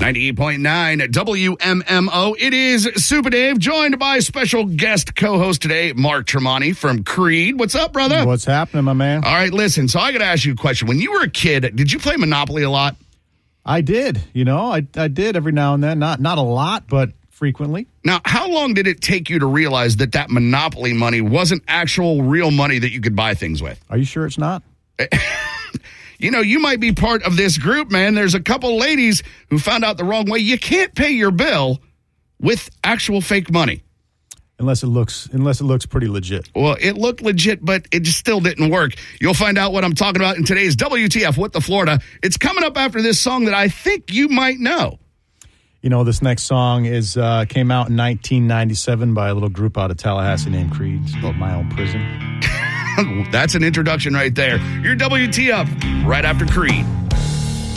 98.9 WMMO. It is Super Dave, joined by special guest co-host today, Mark Tremonti from Creed. What's up, brother? What's happening, my man? All right, listen, so I got to ask you a question. When you were a kid, did you play Monopoly a lot? I did. I did every now and then. Not a lot, but frequently. Now, how long did it take you to realize that Monopoly money wasn't actual real money that you could buy things with? Are you sure it's not? You might be part of this group, man. There's a couple ladies who found out the wrong way. You can't pay your bill with actual fake money. Unless it looks pretty legit. Well, it looked legit, but it just still didn't work. You'll find out what I'm talking about in today's WTF What the Florida. It's coming up after this song that I think you might know. This next song came out in 1997 by a little group out of Tallahassee named Creed. It's called My Own Prison. That's an introduction right there. Your WTF right after Creed.